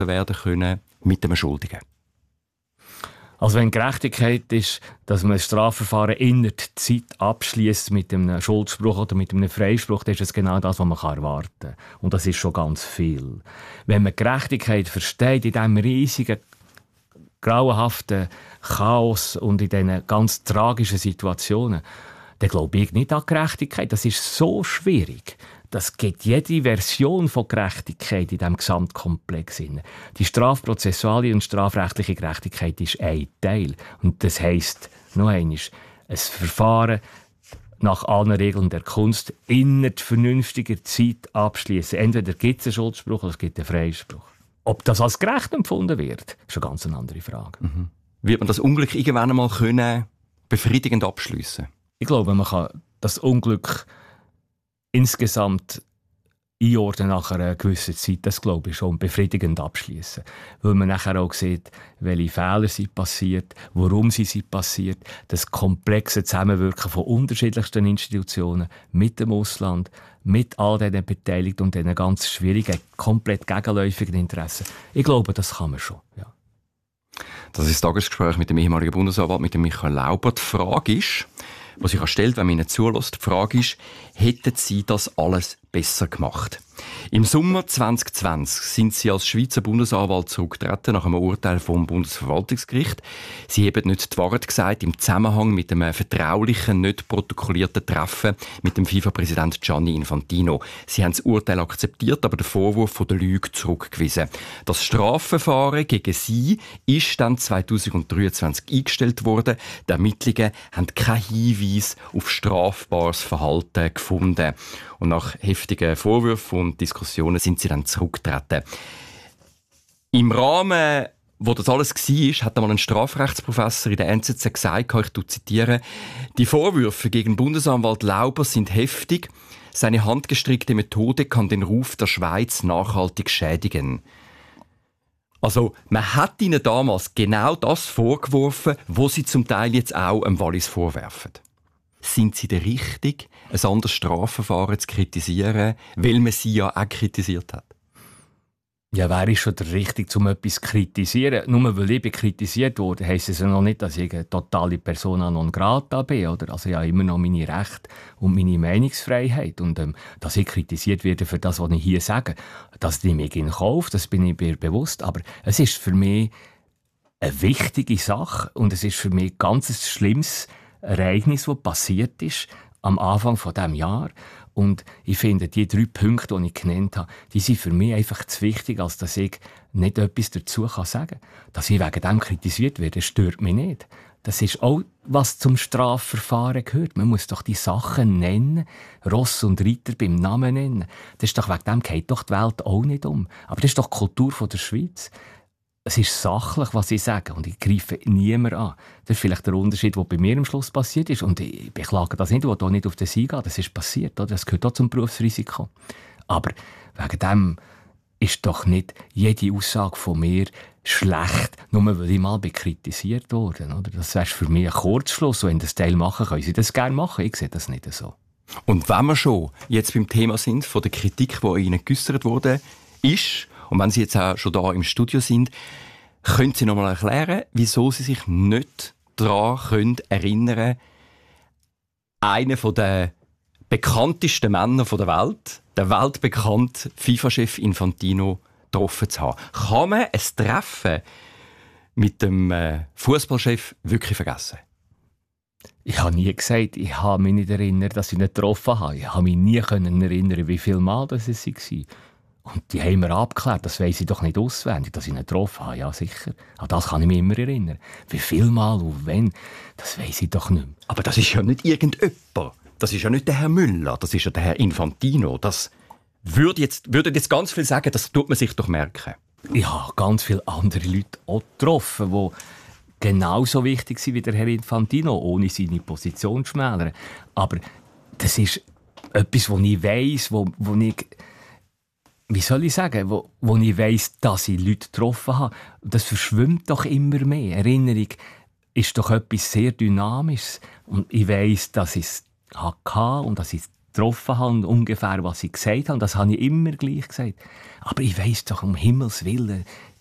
werden können mit dem Schuldigen. Also wenn Gerechtigkeit ist, dass man ein Strafverfahren innerhalb der Zeit abschließt mit einem Schuldspruch oder mit einem Freispruch, dann ist es genau das, was man erwarten kann. Und das ist schon ganz viel. Wenn man Gerechtigkeit versteht in diesem riesigen, grauenhaften Chaos und in diesen ganz tragischen Situationen, dann glaube ich nicht an Gerechtigkeit. Das ist so schwierig. Das gibt jede Version von Gerechtigkeit in diesem Gesamtkomplex. Die strafprozessuale und strafrechtliche Gerechtigkeit ist ein Teil. Und das heisst, noch einmal, ein Verfahren nach allen Regeln der Kunst innerhalb vernünftiger Zeit abschließen. Entweder gibt es einen Schuldspruch oder es gibt einen Freispruch. Ob das als gerecht empfunden wird, ist eine ganz andere Frage. Mhm. Wird man das Unglück irgendwann einmal können befriedigend abschliessen? Ich glaube, man kann das Unglück insgesamt einordnen nach einer gewissen Zeit, das glaube ich schon, befriedigend abschließen. Weil man nachher auch sieht, welche Fehler sind passiert, warum sie sind passiert, das komplexe Zusammenwirken von unterschiedlichsten Institutionen mit dem Ausland, mit all diesen Beteiligten und diesen ganz schwierigen, komplett gegenläufigen Interessen. Ich glaube, das kann man schon, ja. Das ist das Tagesgespräch mit dem ehemaligen Bundesanwalt, mit dem Michael Lauber. Die Frage ist, was sich stellt, wenn man Ihnen zulässt, die Frage ist, hätten Sie das alles besser gemacht? Im Sommer 2020 sind Sie als Schweizer Bundesanwalt zurückgetreten nach einem Urteil vom Bundesverwaltungsgericht. Sie haben nicht die Wahrheit gesagt im Zusammenhang mit einem vertraulichen, nicht protokollierten Treffen mit dem FIFA-Präsident Gianni Infantino. Sie haben das Urteil akzeptiert, aber den Vorwurf von der Lüge zurückgewiesen. Das Strafverfahren gegen Sie ist dann 2023 eingestellt worden. Die Ermittlungen haben keinen Hinweis auf strafbares Verhalten gefunden. Und nach heftigen Vorwürfen und Diskussionen sind sie dann zurückgetreten. Im Rahmen, wo das alles war, hat einmal ein Strafrechtsprofessor in der NZZ gesagt, ich zitiere, die Vorwürfe gegen Bundesanwalt Lauber sind heftig. Seine handgestrickte Methode kann den Ruf der Schweiz nachhaltig schädigen. Also, man hat ihnen damals genau das vorgeworfen, was sie zum Teil jetzt auch dem Wallis vorwerfen. Sind sie der richtig, ein anderes Strafverfahren zu kritisieren, weil man sie ja auch kritisiert hat? Ja, wer ist schon der Richtige, um etwas zu kritisieren? Nur weil ich kritisiert wurde, heisst es ja noch nicht, dass ich eine totale Persona non grata bin. Oder? Also ich habe immer noch meine Rechte und meine Meinungsfreiheit. Und dass ich kritisiert werde für das, was ich hier sage, das nehme ich in Kauf, das bin ich mir bewusst. Aber es ist für mich eine wichtige Sache und es ist für mich ein ganz schlimmes Ereignis, das passiert ist am Anfang von diesem Jahr. Und ich finde, die 3 Punkte, die ich genannt habe, die sind für mich einfach zu wichtig, als dass ich nicht etwas dazu sagen kann. Dass ich wegen dem kritisiert werde, stört mich nicht. Das ist auch, was zum Strafverfahren gehört. Man muss doch die Sachen nennen, Ross und Reiter beim Namen nennen. Das ist doch, wegen dem geht doch die Welt auch nicht um. Aber das ist doch die Kultur der Schweiz. Es ist sachlich, was ich sage, und ich greife niemand an. Das ist vielleicht der Unterschied, der bei mir am Schluss passiert ist. Und ich beklage das nicht, ich will auch nicht auf den Sieg gehen. Das ist passiert, oder? Das gehört auch zum Berufsrisiko. Aber wegen dem ist doch nicht jede Aussage von mir schlecht, nur weil ich mal kritisiert wurde. Oder? Das wäre für mich ein Kurzschluss. Wenn das Teil machen, können Sie das gerne machen. Ich sehe das nicht so. Und wenn wir schon jetzt beim Thema sind, von der Kritik, die Ihnen geäussert wurde, ist, und wenn Sie jetzt auch schon da im Studio sind, können Sie noch mal erklären, wieso Sie sich nicht daran erinnern können, einen der bekanntesten Männer der Welt, der weltbekannte FIFA-Chef Infantino, getroffen zu haben. Kann man ein Treffen mit dem Fußballchef wirklich vergessen? Ich habe nie gesagt, ich habe mich nicht erinnert, dass ich ihn getroffen habe. Ich habe mich nie erinnern, wie viele Mal das war. Und die haben wir abgeklärt, das weiss ich doch nicht auswendig, dass ich ihn getroffen habe, ja sicher. An das kann ich mich immer erinnern. Wie viel Mal und wann, das weiss ich doch nicht mehr. Aber das ist ja nicht irgendjemand. Das ist ja nicht der Herr Müller, das ist ja der Herr Infantino. Das würde jetzt ganz viel sagen, das tut man sich doch merken. Ich habe ganz viele andere Leute auch getroffen, die genauso wichtig sind wie der Herr Infantino, ohne seine Position zu schmälern. Aber das ist etwas, was ich weiss, wo ich... Wie soll ich sagen, wo ich weiss, dass ich Leute getroffen habe. Das verschwimmt doch immer mehr. Erinnerung ist doch etwas sehr Dynamisches. Und ich weiss, dass ich es hatte und dass ich getroffen habe und ungefähr, was ich gesagt habe. Das habe ich immer gleich gesagt. Aber ich weiss doch, um Himmels Willen,